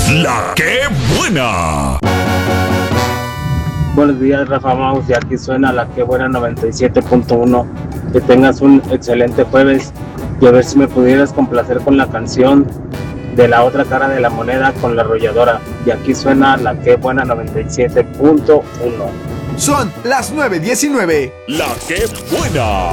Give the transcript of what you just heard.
La que buena. Buenos días, Rafa Maus, y aquí suena La que buena 97.1. Que tengas un excelente jueves y a ver si me pudieras complacer con la canción de La otra cara de la moneda con La Arrolladora. Y aquí suena La que buena 97.1. Son las 9:19. La que buena.